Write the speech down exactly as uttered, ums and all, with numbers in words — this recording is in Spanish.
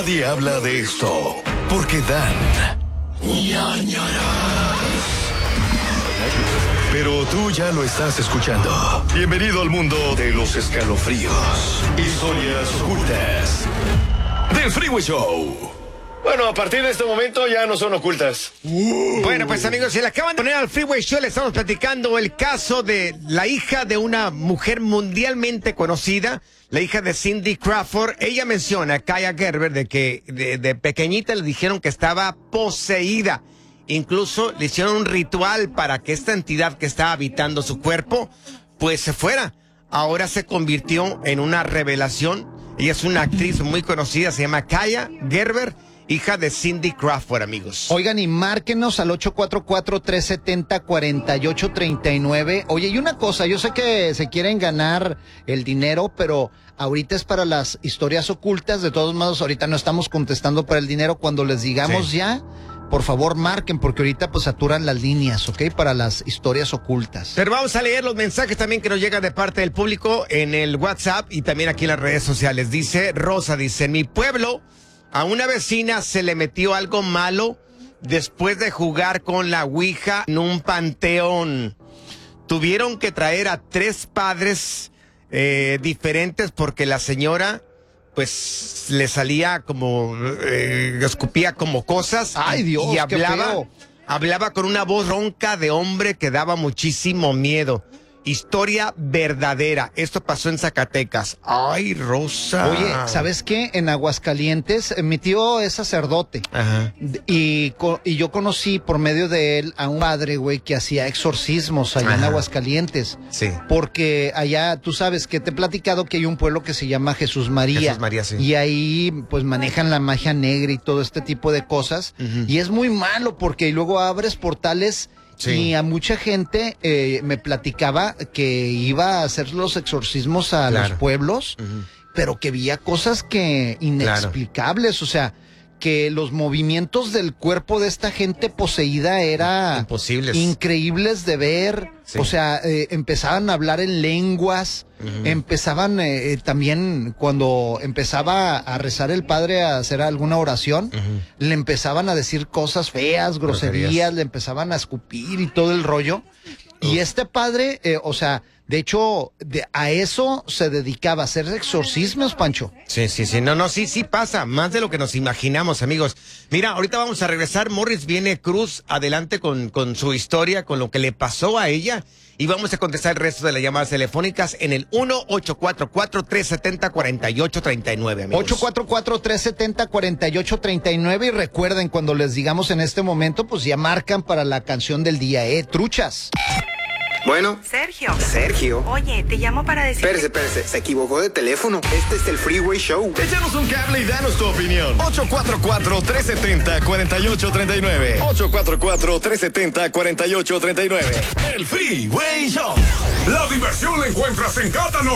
Nadie habla de esto porque dan ñañaras. Pero tú ya lo estás escuchando. Bienvenido al mundo de los escalofríos, historias ocultas del Freeway Show. Bueno, a partir de este momento ya no son ocultas. Uh. Bueno, pues amigos, se le acaban de poner al Freeway Show. Le estamos platicando el caso de la hija de una mujer mundialmente conocida, la hija de Cindy Crawford. Ella menciona a Kaia Gerber de que de, de pequeñita le dijeron que estaba poseída. Incluso le hicieron un ritual para que esta entidad que estaba habitando su cuerpo, pues se fuera. Ahora se convirtió en una revelación. Ella es una actriz muy conocida, se llama Kaia Gerber, hija de Cindy Crawford, amigos. Oigan, y márquenos al ocho cuatro cuatro, tres siete cero, cuatro ocho tres nueve. Oye, y una cosa, yo sé que se quieren ganar el dinero, pero ahorita es para las historias ocultas. De todos modos, ahorita no estamos contestando para el dinero. Cuando les digamos sí. ya, por favor marquen, porque ahorita pues saturan las líneas, ¿ok? Para las historias ocultas. Pero vamos a leer los mensajes también que nos llegan de parte del público en el WhatsApp y también aquí en las redes sociales. Dice Rosa, dice, en mi pueblo a una vecina se le metió algo malo después de jugar con la ouija en un panteón. Tuvieron que traer a tres padres eh, diferentes porque la señora pues le salía como, eh, escupía como cosas. Ay, Dios, y hablaba, qué feo. hablaba con una voz ronca de hombre que daba muchísimo miedo. Historia verdadera. Esto pasó en Zacatecas. Ay, Rosa. Oye, ¿sabes qué? En Aguascalientes, mi tío es sacerdote. Ajá. Y, y yo conocí por medio de él a un padre, güey, que hacía exorcismos allá Ajá. en Aguascalientes. Sí. Porque allá, tú sabes que te he platicado que hay un pueblo que se llama Jesús María. Jesús María, sí. Y ahí, pues, manejan la magia negra y todo este tipo de cosas. Uh-huh. Y es muy malo porque luego abres portales. Sí. Y a mucha gente eh, me platicaba que iba a hacer los exorcismos a claro. los pueblos, uh-huh. pero que veía cosas que inexplicables, claro. o sea, que los movimientos del cuerpo de esta gente poseída era imposibles, increíbles de ver, sí. o sea, eh, empezaban a hablar en lenguas, uh-huh. empezaban eh, también cuando empezaba a rezar el padre a hacer alguna oración, uh-huh. le empezaban a decir cosas feas, groserías, groserías. le empezaban a escupir y todo el rollo. Uh. Y este padre, eh, o sea, de hecho, de, a eso se dedicaba, a hacer exorcismos, Pancho. Sí, sí, sí. No, no, sí, sí pasa. Más de lo que nos imaginamos, amigos. Mira, ahorita vamos a regresar. Morris viene Cruz adelante con, con su historia, con lo que le pasó a ella. Y vamos a contestar el resto de las llamadas telefónicas en el uno ocho cuatro cuatro, tres siete cero, cuatro ocho tres nueve, amigos. ocho cuatro cuatro, tres siete cero, cuatro ocho tres nueve. Y recuerden, cuando les digamos en este momento, pues ya marcan para la canción del día, ¿eh? Truchas. Bueno. Sergio. Sergio. Oye, te llamo para decir... Espérese, espérese, se equivocó de teléfono. Este es el Freeway Show. Échanos un cable y danos tu opinión. ocho cuatro cuatro, tres siete cero, cuatro ocho tres nueve. ocho cuatro cuatro, tres siete cero, cuatro ocho tres nueve. El Freeway Show. La diversión la encuentras en Cátano